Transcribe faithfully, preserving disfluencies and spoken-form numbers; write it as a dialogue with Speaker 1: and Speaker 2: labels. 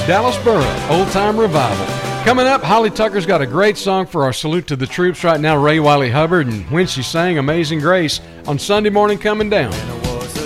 Speaker 1: Dallas Borough Old Time Revival. Coming up, Holly Tucker's got a great song for our Salute to the Troops right now, Ray Wiley Hubbard, and When She Sang Amazing Grace on Sunday Morning Coming Down.